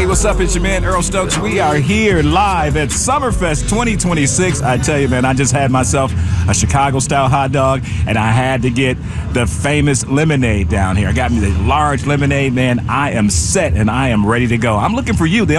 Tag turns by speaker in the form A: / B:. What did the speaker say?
A: Hey, what's up? It's your man, Earl Stokes. We are here live at Summerfest 2026. I tell you, man, I just had myself a Chicago-style hot dog, and I had to get the famous lemonade down here. I got me the large lemonade, man. I am set, and I am ready to go. I'm looking for you. The